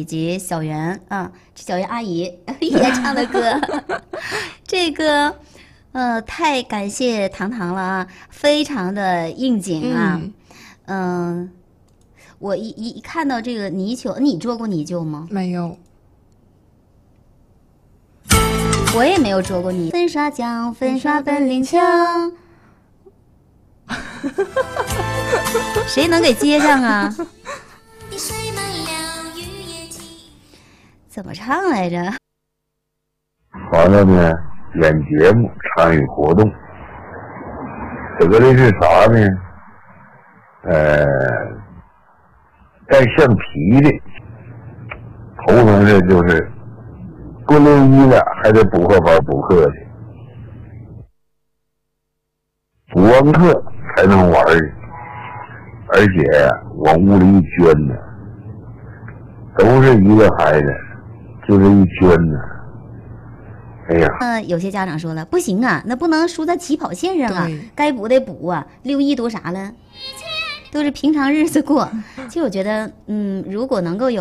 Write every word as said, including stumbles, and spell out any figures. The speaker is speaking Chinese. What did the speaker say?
及小袁啊，小袁阿姨也唱的歌，这个呃太感谢糖糖了啊，非常的应景啊，嗯、呃，我一一一看到这个泥鳅，你捉过泥鳅吗？ 没有。 我也没有捉过泥。粉刷匠，粉刷本领强。谁能给接上啊？怎么唱来着？ 完了呢，演节目，参与活动，得的是啥呢？呃，带橡皮的，头疼的就是多留一了，还得补课班补课的，补完课才能玩儿，而且往屋里一捐呢，都是一个孩子，就这一捐呢。哎呀， 嗯、呃，有些家长说了，不行啊，那不能输在起跑线上啊，该补得补啊，六一多啥了，都是平常日子过。其实我觉得，嗯，如果能够有。